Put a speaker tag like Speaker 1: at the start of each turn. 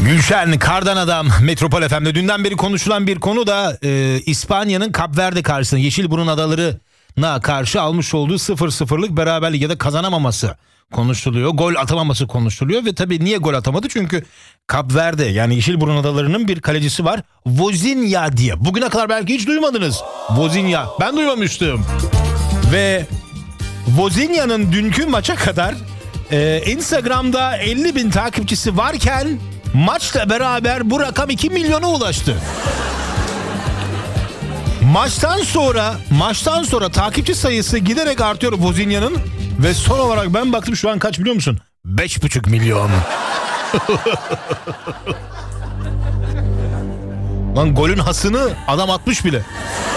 Speaker 1: Gülşen Kardan Adam Metropol FM'de dünden beri konuşulan bir konu da İspanya'nın Kap Verde karşısında Yeşilburun Adaları'na karşı almış olduğu 0-0'lık beraberlik ya da kazanamaması konuşuluyor. Gol atamaması konuşuluyor ve tabii niye gol atamadı? Çünkü Kap Verde yani Yeşilburun Adaları'nın bir kalecisi var. Vozinha diye. Bugüne kadar belki hiç duymadınız. Vozinha. Ben duymamıştım. Ve Vozinha'nın dünkü maça kadar Instagram'da 50.000 takipçisi varken maçla beraber bu rakam 2 milyona ulaştı. Maçtan sonra takipçi sayısı giderek artıyor Vozinha'nın ve son olarak ben baktım şu an kaç biliyor musun? 5,5 milyon. Lan golün hasını adam atmış bile.